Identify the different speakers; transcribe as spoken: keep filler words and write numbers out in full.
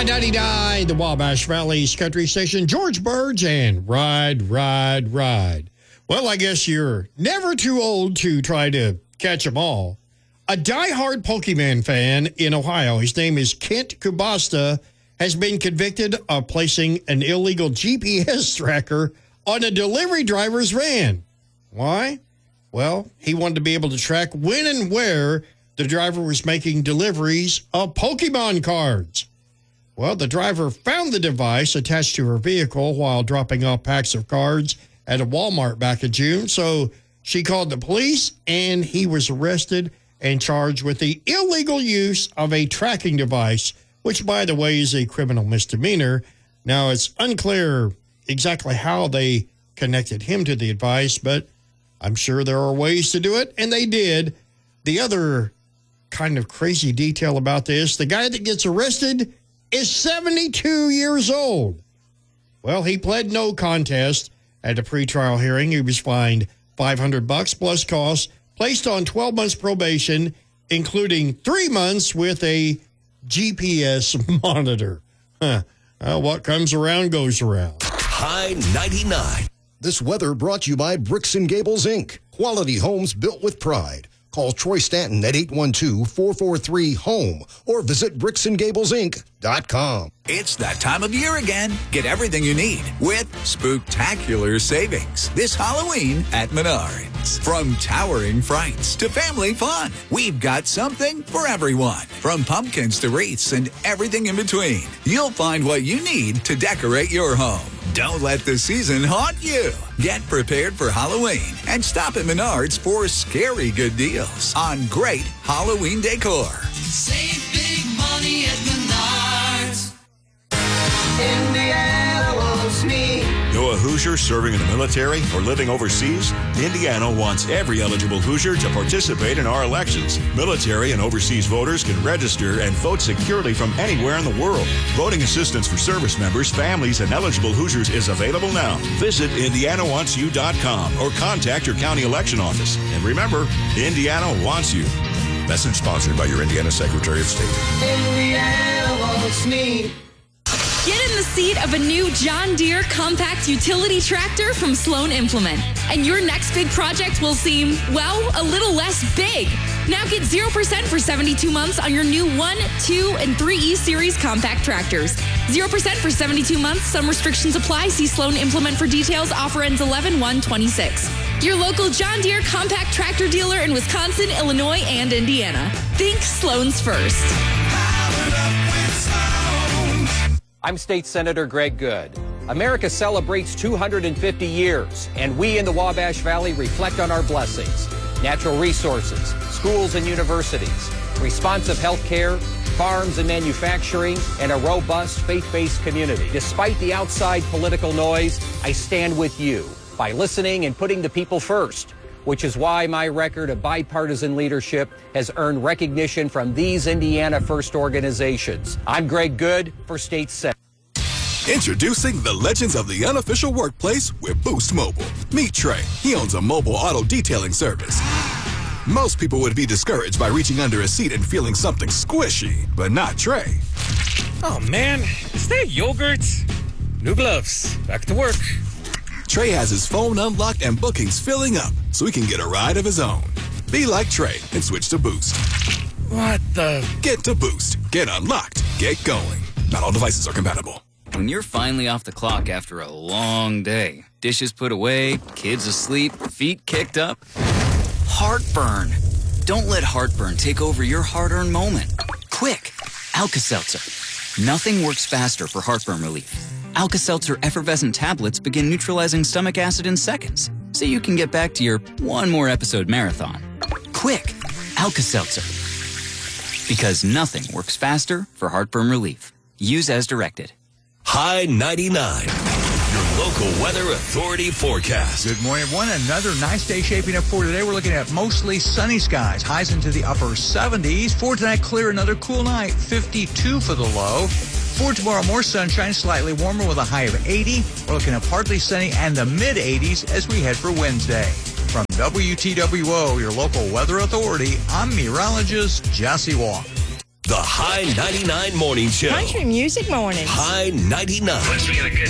Speaker 1: High ninety-nine, the Wabash Valley's country station, George Burge and Ride, Ride, Ride. Well, I guess you're never too old to try to catch them all. A diehard Pokemon fan in Ohio, his name is Kent Kubasta, has been convicted of placing an illegal G P S tracker on a delivery driver's van. Why? Well, he wanted to be able to track when and where the driver was making deliveries of Pokemon cards. Well, the driver found the device attached to her vehicle while dropping off packs of cards at a Walmart back in June. So she called the police, and he was arrested and charged with the illegal use of a tracking device, which, by the way, is a criminal misdemeanor. Now, it's unclear exactly how they connected him to the device, but I'm sure there are ways to do it, and they did. The other kind of crazy detail about this, the guy that gets arrested is seventy-two years old. Well, he pled no contest at a pretrial hearing. He was fined five hundred bucks plus costs, placed on twelve months probation, including three months with a G P S monitor. Huh. Uh, what comes around goes around.
Speaker 2: High ninety-nine.
Speaker 3: This weather brought to you by Bricks and Gables, Incorporated. Quality homes built with pride. Call Troy Stanton at eight one two, four four three, HOME or visit bricks and gables inc dot com.
Speaker 2: It's that time of year again. Get everything you need with spooktacular savings this Halloween at Menards. From towering frights to family fun, we've got something for everyone. From pumpkins to wreaths and everything in between, you'll find what you need to decorate your home. Don't let the season haunt you. Get prepared for Halloween and stop at Menards for scary good deals on great Halloween decor.
Speaker 4: Save big money at Menards.
Speaker 5: Indiana wants me.
Speaker 6: Know a Hoosier serving in the military or living overseas? Indiana wants every eligible Hoosier to participate in our elections. Military and overseas voters can register and vote securely from anywhere in the world. Voting assistance for service members, families, and eligible Hoosiers is available now. Visit indiana wants you dot com or contact your county election office. And remember, Indiana wants you. Message sponsored by your Indiana Secretary of State.
Speaker 5: Indiana wants me.
Speaker 7: Get in the seat of a new John Deere compact utility tractor from Sloan Implement, and your next big project will seem, well, a little less big. Now get zero percent for seventy-two months on your new one, two, and three E Series compact tractors. zero percent for seventy-two months. Some restrictions apply. See Sloan Implement for details. Offer ends eleven one twenty-six. Your local John Deere compact tractor dealer in Wisconsin, Illinois, and Indiana. Think Sloan's first.
Speaker 4: Powered up with Sloan.
Speaker 8: I'm State Senator Greg Good. America celebrates two hundred fifty years, and we in the Wabash Valley reflect on our blessings. Natural resources, schools and universities, responsive health care, farms and manufacturing, and a robust faith-based community. Despite the outside political noise, I stand with you by listening and putting the people first, which is why my record of bipartisan leadership has earned recognition from these Indiana First organizations. I'm Greg Good for State Senate.
Speaker 9: Introducing the legends of the unofficial workplace with Boost Mobile. Meet Trey. He owns a mobile auto detailing service. Most people would be discouraged by reaching under a seat and feeling something squishy, but not Trey.
Speaker 10: Oh man, is that yogurt? New gloves. Back to work.
Speaker 9: Trey has his phone unlocked and bookings filling up, so he can get a ride of his own. Be like Trey and switch to Boost.
Speaker 10: What the?
Speaker 9: Get to Boost. Get unlocked. Get going. Not all devices are compatible.
Speaker 11: When you're finally off the clock after a long day, dishes put away, kids asleep, feet kicked up, heartburn. Don't let heartburn take over your hard-earned moment. Quick, Alka-Seltzer. Nothing works faster for heartburn relief. Alka-Seltzer effervescent tablets begin neutralizing stomach acid in seconds, so you can get back to your one more episode marathon. Quick, Alka-Seltzer. Because nothing works faster for heartburn relief. Use as directed.
Speaker 2: High ninety-nine. Your local weather authority forecast.
Speaker 12: Good morning, everyone. Another nice day shaping up for today. We're looking at mostly sunny skies. Highs into the upper seventies. For tonight, clear, another cool night. fifty-two for the low. For tomorrow, more sunshine, slightly warmer with a high of eighty. We're looking at partly sunny and the mid-eighties as we head for Wednesday. From W T W O, your local weather authority, I'm meteorologist Jesse Walk.
Speaker 13: The High ninety-nine Morning Show.
Speaker 14: Country music mornings.
Speaker 13: High ninety-nine.
Speaker 15: Puts me in a good